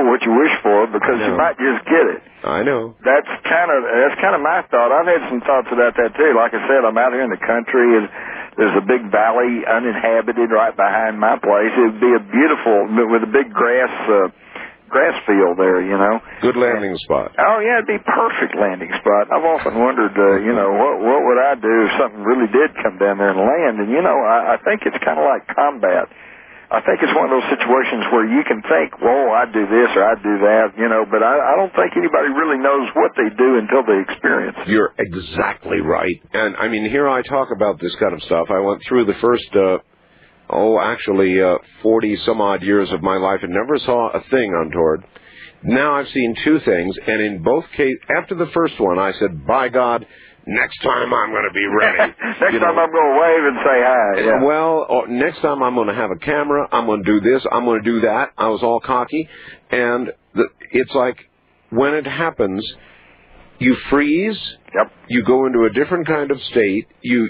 what you wish for because you might just get it. I know. That's kind of my thought. I've had some thoughts about that too. Like I said, I'm out here in the country, and there's a big valley uninhabited right behind my place. It would be a beautiful with a big grass field there, you know. Good landing spot. Oh yeah, it'd be perfect landing spot. I've often wondered, you know, what would I do if something really did come down there and land? And you know, I think it's kind of like combat. I think it's one of those situations where you can think, whoa, I'd do this or I'd do that, you know, but I don't think anybody really knows what they do until they experience it. You're exactly right. And, I mean, here I talk about this kind of stuff. I went through the first, 40-some-odd years of my life and never saw a thing untoward. Now I've seen two things, and in both cases, after the first one, I said, by God, next time I'm going to be ready. Next time I'm going to wave and say hi. Yeah. Well, next time I'm going to have a camera. I'm going to do this. I'm going to do that. I was all cocky. And it's like when it happens, you freeze. Yep. You go into a different kind of state.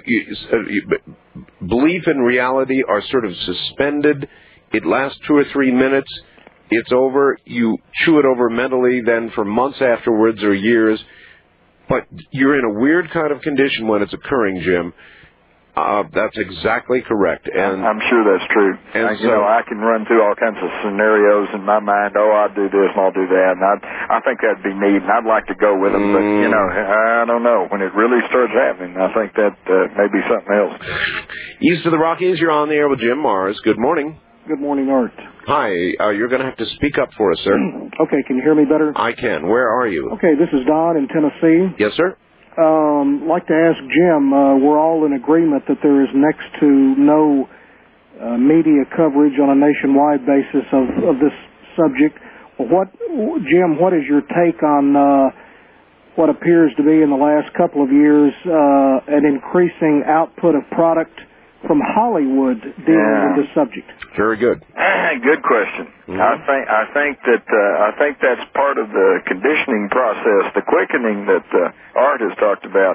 Belief and reality are sort of suspended. It lasts 2 or 3 minutes. It's over. You chew it over mentally then for months afterwards or years. But you're in a weird kind of condition when it's occurring, Jim. That's exactly correct. And I'm sure that's true. And you know, I can run through all kinds of scenarios in my mind. Oh, I'll do this and I'll do that. And I think that'd be neat, and I'd like to go with them. But, you know, I don't know. When it really starts happening, I think that may be something else. East of the Rockies, you're on the air with Jim Mars. Good morning. Good morning, Art. Hi. You're going to have to speak up for us, sir. Okay, can you hear me better? I can. Where are you? Okay, this is Don in Tennessee. Yes, sir. Like to ask Jim, we're all in agreement that there is next to no media coverage on a nationwide basis of this subject. Jim, what is your take on what appears to be in the last couple of years an increasing output of product from Hollywood dealing with this subject? Very good. Good question. I think that's part of the conditioning process, the quickening that Art has talked about.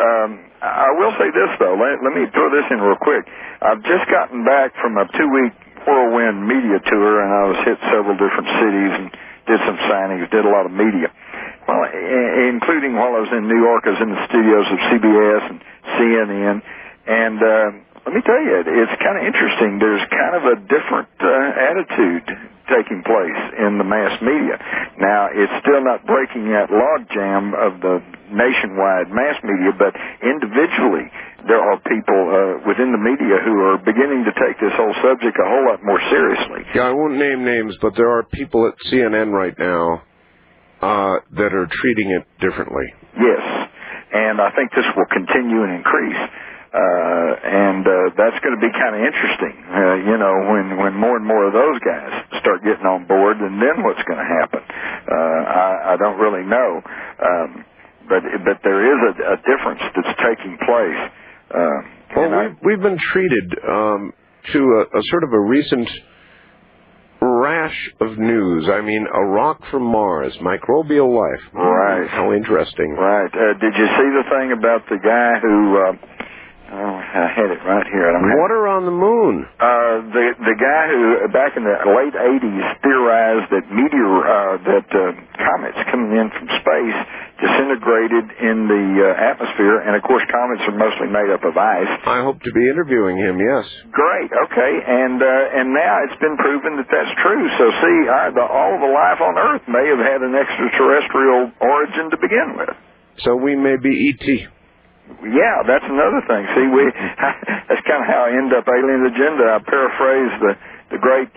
I will say this though. Let me throw this in real quick. I've just gotten back from a 2-week whirlwind media tour, and I was hit several different cities and did some signings, did a lot of media. Well, including while I was in New York, I was in the studios of CBS and CNN, and let me tell you, it's kind of interesting. There's kind of a different attitude taking place in the mass media. Now, it's still not breaking that logjam of the nationwide mass media, but individually there are people within the media who are beginning to take this whole subject a whole lot more seriously. Yeah, I won't name names, but there are people at CNN right now that are treating it differently. Yes, and I think this will continue and increase. And that's going to be kind of interesting, you know, when more and more of those guys start getting on board, and then what's going to happen? I don't really know, but there is a difference that's taking place. Well, we've been treated to a sort of a recent rash of news. I mean, a rock from Mars, microbial life. Right. How interesting. Right. Did you see the thing about the guy who... I had it right here. Water on the moon. The guy who back in the late 80s theorized that comets coming in from space disintegrated in the atmosphere, and of course comets are mostly made up of ice. I hope to be interviewing him. Yes. Great. Okay. And now it's been proven that that's true. So see, all the life on Earth may have had an extraterrestrial origin to begin with. So we may be E.T. Yeah, that's another thing. See, that's kind of how I end up Alien Agenda. I paraphrase the great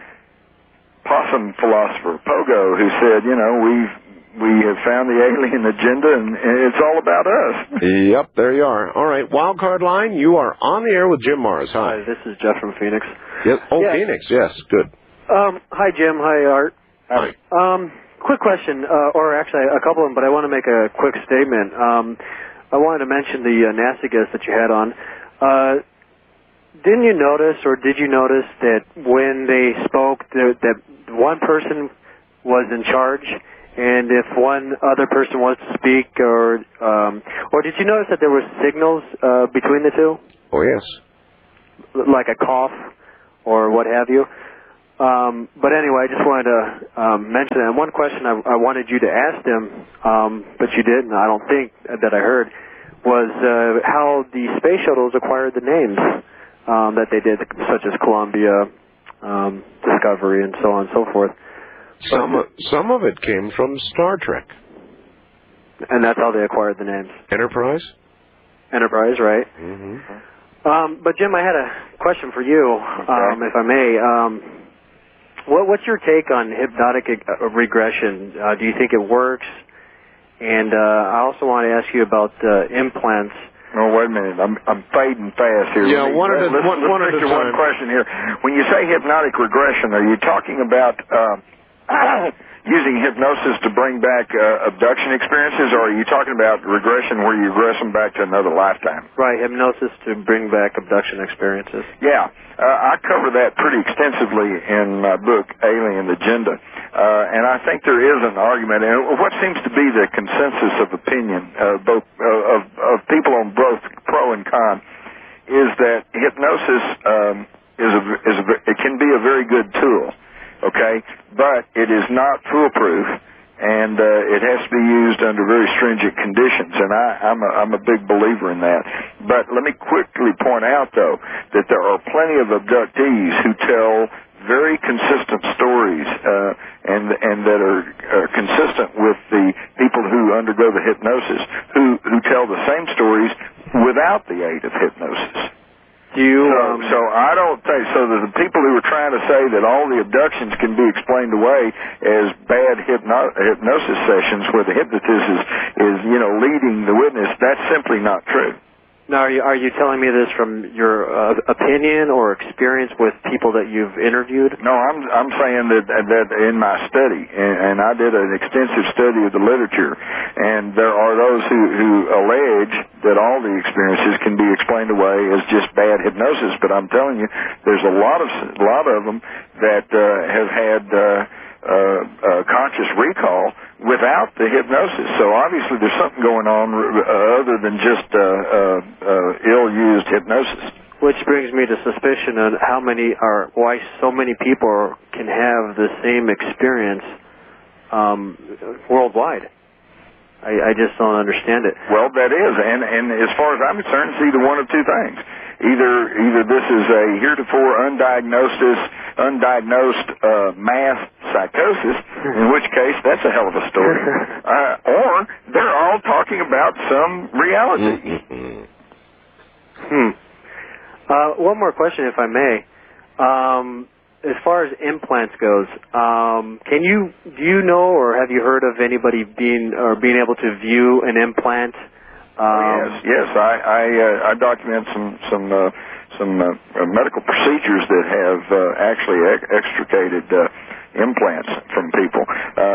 possum philosopher Pogo, who said, you know, we have found the alien agenda, and it's all about us. Yep, there you are. All right, Wildcard Line, you are on the air with Jim Mars. Hi. Hi, this is Jeff from Phoenix. Yes. Oh, yes. Phoenix, yes, good. Hi, Jim. Hi, Art. Hi. Quick question, or actually a couple of them, but I want to make a quick statement. I wanted to mention the NASA guest that you had on. Didn't you notice, or did you notice that when they spoke, that one person was in charge, and if one other person was to speak, or did you notice that there were signals between the two? Oh, yes. Like a cough or what have you? But anyway, I just wanted to mention that. And one question I wanted you to ask them, but you didn't, I don't think that I heard, was how the space shuttles acquired the names that they did, such as Columbia, Discovery, and so on and so forth. Some of it came from Star Trek. And that's how they acquired the names. Enterprise, right? Mm-hmm. But Jim, I had a question for you, if I may. What's your take on hypnotic regression? Do you think it works? And I also want to ask you about implants. Oh, wait a minute. I'm fading fast here. Yeah, let's one at a time. One question here. When you say hypnotic regression, are you talking about using hypnosis to bring back abduction experiences, or are you talking about regression where you regress them back to another lifetime? Right, hypnosis to bring back abduction experiences. Yeah, I cover that pretty extensively in my book, Alien Agenda, and I think there is an argument, and what seems to be the consensus of opinion of people on both pro and con, is that hypnosis it can be a very good tool. Okay, but it is not foolproof, and it has to be used under very stringent conditions, and I'm a big believer in that. But let me quickly point out, though, that there are plenty of abductees who tell very consistent stories, and that are consistent with the people who undergo the hypnosis, who tell the same stories without the aid of hypnosis. So I don't think so. That the people who are trying to say that all the abductions can be explained away as bad hypnosis sessions where the hypnotist is leading the witness, that's simply not true. Now, are you telling me this from your opinion or experience with people that you've interviewed? No, I'm saying that in my study, and I did an extensive study of the literature, and there are those who allege that all the experiences can be explained away as just bad hypnosis. But I'm telling you, there's a lot of them that have had conscious recall without the hypnosis. So obviously there's something going on other than just ill-used hypnosis. Which brings me to suspicion on why so many people can have the same experience worldwide. I just don't understand it. Well, that is, and as far as I'm concerned, it's either one of two things. Either this is a heretofore undiagnosed mass psychosis, in which case that's a hell of a story, or they're all talking about some reality. One more question, if I may. As far as implants goes, do you know or have you heard of anybody being able to view an implant? Yes. I document some medical procedures that have actually extricated implants from people.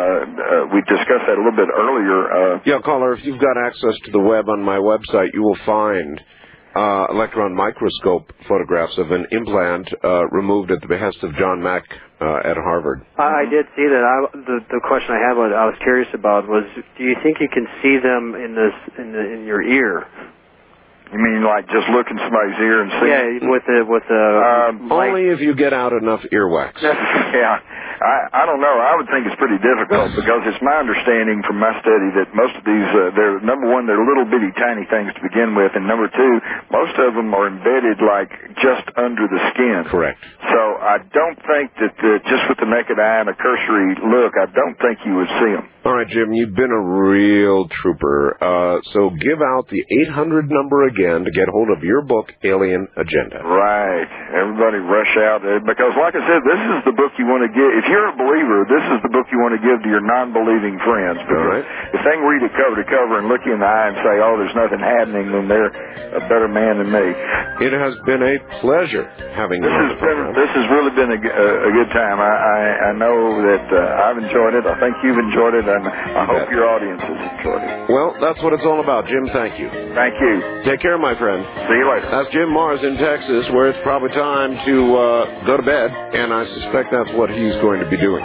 We discussed that a little bit earlier. Yeah, caller, if you've got access to the web on my website, you will find electron microscope photographs of an implant removed at the behest of John Mack at Harvard. I did see that. The question I had, I was curious about, was, do you think you can see them in your ear? You mean like just look in somebody's ear and see? Yeah, with the only if you get out enough earwax. Yeah. I don't know. I would think it's pretty difficult because it's my understanding from my study that most of these, they're, number one, they're little bitty tiny things to begin with, and number two, most of them are embedded like just under the skin. Correct. So I don't think that just with the naked eye and a cursory look, I don't think you would see them. All right, Jim, you've been a real trooper. So give out the 800 number again to get hold of your book, Alien Agenda. Right. Everybody rush out. Because like I said, this is the book you want to give. If you're a believer, this is the book you want to give to your non-believing friends. All right. If they can read it cover to cover and look you in the eye and say, oh, there's nothing happening, then they're a better man than me. It has been a pleasure having you on the program. This has really been a good time. I know that I've enjoyed it. I think you've enjoyed it. And I hope your audience has enjoyed it. Well, that's what it's all about. Jim, thank you. Thank you. Take care, my friend. See you later. That's Jim Mars in Texas, where it's probably time to go to bed, and I suspect that's what he's going to be doing.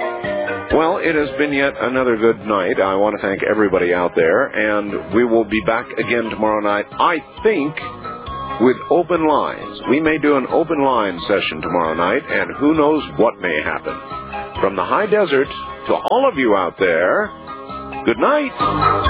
Well, it has been yet another good night. I want to thank everybody out there, and we will be back again tomorrow night, I think, with open lines. We may do an open line session tomorrow night, and who knows what may happen. From the high desert to all of you out there, good night.